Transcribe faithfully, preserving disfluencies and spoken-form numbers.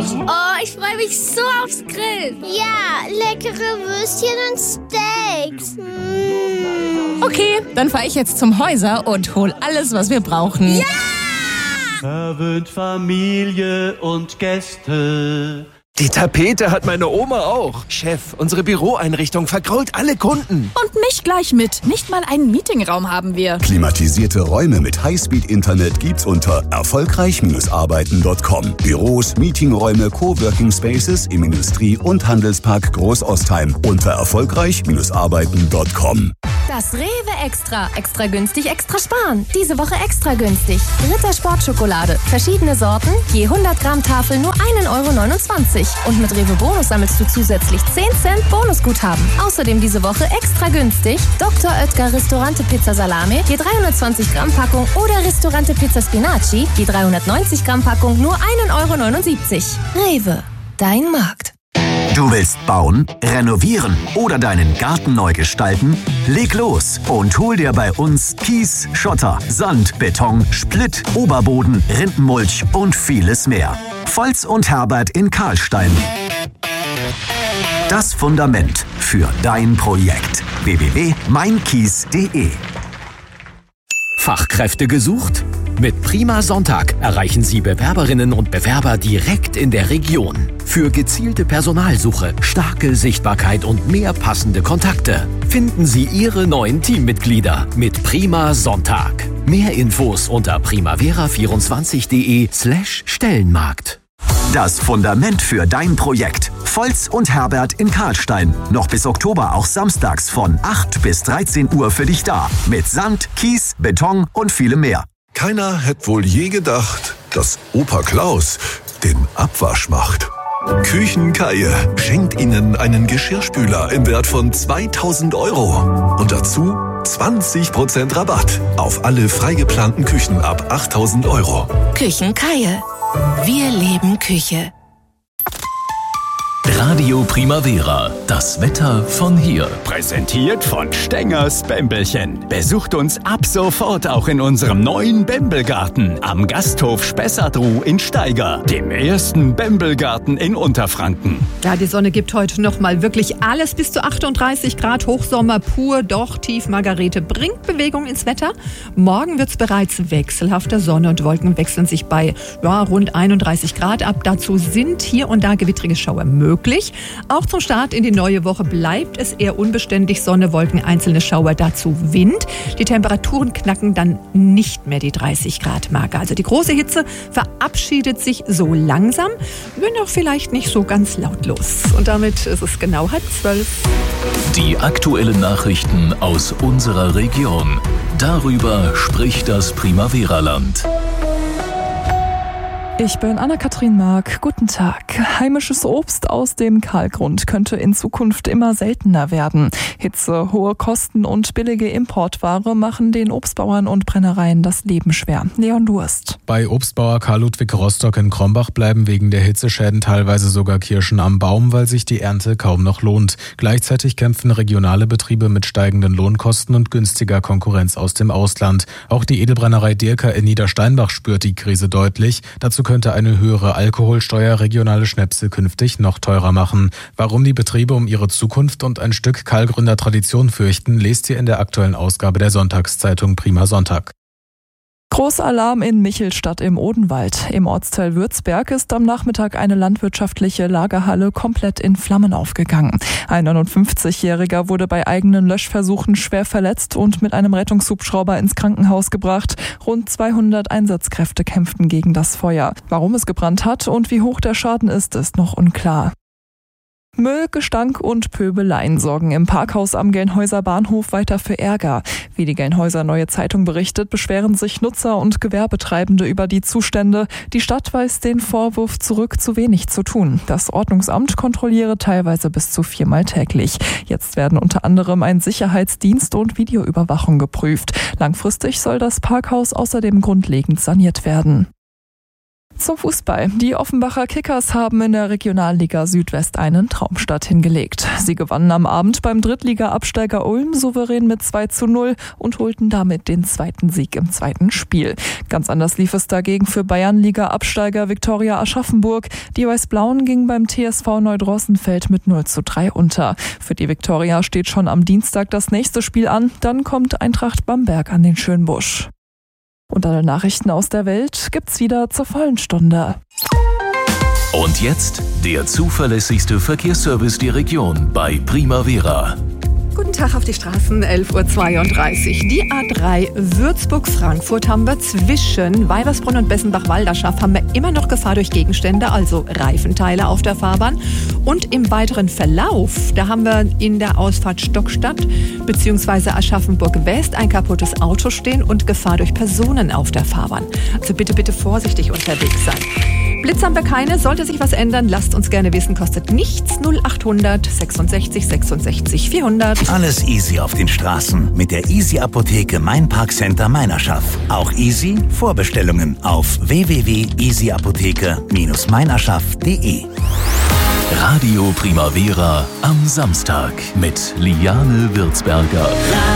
Oh, ich freue mich so aufs Grillen. Ja, leckere Würstchen und Steaks. Mm. Okay, dann fahre ich jetzt zum Häuser und hol alles, was wir brauchen. Ja! Verwöhnt Familie und Gäste. Die Tapete hat meine Oma auch. Chef, unsere Büroeinrichtung vergrault alle Kunden. Und mich gleich mit. Nicht mal einen Meetingraum haben wir. Klimatisierte Räume mit Highspeed-Internet gibt's unter erfolgreich Arbeiten Punkt com. Büros, Meetingräume, Coworking Spaces im Industrie- und Handelspark Großostheim unter erfolgreich Arbeiten Punkt com. Das Rewe Extra. Extra günstig, extra sparen. Diese Woche extra günstig. Ritter Sportschokolade. Verschiedene Sorten. Je hundert Gramm Tafel nur ein Euro neunundzwanzig. Und mit Rewe Bonus sammelst du zusätzlich zehn Cent Bonusguthaben. Außerdem diese Woche extra günstig. Doktor Oetker Ristorante Pizza Salame. Je dreihundertzwanzig Gramm Packung. Oder Ristorante Pizza Spinaci. Je dreihundertneunzig Gramm Packung nur ein Euro neunundsiebzig. Rewe. Dein Markt. Du willst bauen, renovieren oder deinen Garten neu gestalten? Leg los und hol dir bei uns Kies, Schotter, Sand, Beton, Splitt, Oberboden, Rindenmulch und vieles mehr. Volz und Herbert in Karlstein. Das Fundament für dein Projekt. w w w punkt mein kies punkt de. Fachkräfte gesucht? Mit Prima Sonntag erreichen Sie Bewerberinnen und Bewerber direkt in der Region. Für gezielte Personalsuche, starke Sichtbarkeit und mehr passende Kontakte finden Sie Ihre neuen Teammitglieder mit Prima Sonntag. Mehr Infos unter primavera vierundzwanzig punkt de slash Stellenmarkt. Das Fundament für dein Projekt. Volz und Herbert in Karlstein. Noch bis Oktober auch samstags von acht bis dreizehn Uhr für dich da. Mit Sand, Kies, Beton und vielem mehr. Keiner hätte wohl je gedacht, dass Opa Klaus den Abwasch macht. Küchenkaie schenkt Ihnen einen Geschirrspüler im Wert von zweitausend Euro. Und dazu zwanzig Prozent Rabatt auf alle freigeplanten Küchen ab achttausend Euro. Küchenkaie. Wir leben Küche. Radio Primavera, das Wetter von hier. Präsentiert von Stengers Bembelchen. Besucht uns ab sofort auch in unserem neuen Bembelgarten am Gasthof Spessartruh in Steiger, dem ersten Bembelgarten in Unterfranken. Ja, die Sonne gibt heute noch mal wirklich alles bis zu achtunddreißig Grad, Hochsommer pur, doch tief Margarete bringt Bewegung ins Wetter. Morgen wird es bereits wechselhafter, Sonne und Wolken wechseln sich bei ja, rund einunddreißig Grad ab. Dazu sind hier und da gewittrige Schauer möglich. Auch zum Start in die neue Woche bleibt es eher unbeständig. Sonne, Wolken, einzelne Schauer, dazu Wind. Die Temperaturen knacken dann nicht mehr die dreißig Grad Marke. Also die große Hitze verabschiedet sich so langsam, wenn auch vielleicht nicht so ganz lautlos. Und damit ist es genau halb zwölf. Die aktuellen Nachrichten aus unserer Region. Darüber spricht das Primavera-Land. Ich bin Anna-Kathrin Mark. Guten Tag. Heimisches Obst aus dem Kahlgrund könnte in Zukunft immer seltener werden. Hitze, hohe Kosten und billige Importware machen den Obstbauern und Brennereien das Leben schwer. Leon Durst. Bei Obstbauer Karl Ludwig Rostock in Krombach bleiben wegen der Hitzeschäden teilweise sogar Kirschen am Baum, weil sich die Ernte kaum noch lohnt. Gleichzeitig kämpfen regionale Betriebe mit steigenden Lohnkosten und günstiger Konkurrenz aus dem Ausland. Auch die Edelbrennerei Dirka in Niedersteinbach spürt die Krise deutlich. Dazu könnte eine höhere Alkoholsteuer regionale Schnäpse künftig noch teurer machen. Warum die Betriebe um ihre Zukunft und ein Stück Kahlgründer Tradition fürchten, lest ihr in der aktuellen Ausgabe der Sonntagszeitung Prima Sonntag. Großalarm in Michelstadt im Odenwald. Im Ortsteil Würzberg ist am Nachmittag eine landwirtschaftliche Lagerhalle komplett in Flammen aufgegangen. Ein neunundfünfzigjähriger wurde bei eigenen Löschversuchen schwer verletzt und mit einem Rettungshubschrauber ins Krankenhaus gebracht. Rund zweihundert Einsatzkräfte kämpften gegen das Feuer. Warum es gebrannt hat und wie hoch der Schaden ist, ist noch unklar. Müll, Gestank und Pöbeleien sorgen im Parkhaus am Gelnhäuser Bahnhof weiter für Ärger. Wie die Gelnhäuser Neue Zeitung berichtet, beschweren sich Nutzer und Gewerbetreibende über die Zustände. Die Stadt weist den Vorwurf zurück, zu wenig zu tun. Das Ordnungsamt kontrolliere teilweise bis zu viermal täglich. Jetzt werden unter anderem ein Sicherheitsdienst und Videoüberwachung geprüft. Langfristig soll das Parkhaus außerdem grundlegend saniert werden. Zum Fußball. Die Offenbacher Kickers haben in der Regionalliga Südwest einen Traumstart hingelegt. Sie gewannen am Abend beim Drittliga-Absteiger Ulm souverän mit zwei zu null und holten damit den zweiten Sieg im zweiten Spiel. Ganz anders lief es dagegen für Bayernliga-Absteiger Viktoria Aschaffenburg. Die Weiß-Blauen gingen beim T S V Neudrossenfeld mit null zu drei unter. Für die Viktoria steht schon am Dienstag das nächste Spiel an. Dann kommt Eintracht Bamberg an den Schönbusch. Und alle Nachrichten aus der Welt gibt's wieder zur vollen Stunde. Und jetzt der zuverlässigste Verkehrsservice der Region bei Primavera. Guten Tag auf die Straßen, elf Uhr zweiunddreißig. Die A drei Würzburg-Frankfurt haben wir zwischen Weibersbrunn und Bessenbach-Walderschaft haben wir immer noch Gefahr durch Gegenstände, also Reifenteile auf der Fahrbahn. Und im weiteren Verlauf, da haben wir in der Ausfahrt Stockstadt bzw. Aschaffenburg-West ein kaputtes Auto stehen und Gefahr durch Personen auf der Fahrbahn. Also bitte, bitte vorsichtig unterwegs sein. Blitz haben wir keine, sollte sich was ändern, lasst uns gerne wissen, kostet nichts. null achthundert sechsundsechzig sechsundsechzig vierhundert. Alles easy auf den Straßen mit der Easy Apotheke Mein Parkcenter Meinerschaft. Auch easy Vorbestellungen auf w w w punkt easy apotheke Bindestrich meinerschaft punkt de. Radio Primavera am Samstag mit Liane Würzberger.